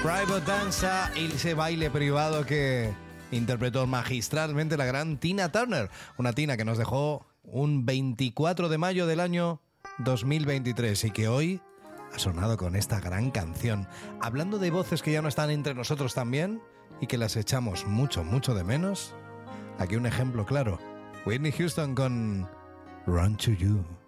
Private Danza y ese baile privado que interpretó magistralmente la gran Tina Turner. Una Tina que nos dejó un 24 de mayo del año 2023 y que hoy ha sonado con esta gran canción. Hablando de voces que ya no están entre nosotros también y que las echamos mucho, mucho de menos. Aquí un ejemplo claro. Whitney Houston con Run to You.